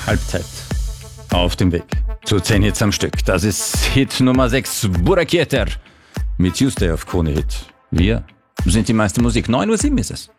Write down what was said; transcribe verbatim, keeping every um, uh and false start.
Halbzeit. Auf dem Weg zu zehn Hits am Stück. Das ist Hit Nummer sechs, Burak Yeter mit Tuesday auf Krone Hit. Wir sind die meiste Musik. neun Uhr sieben ist es.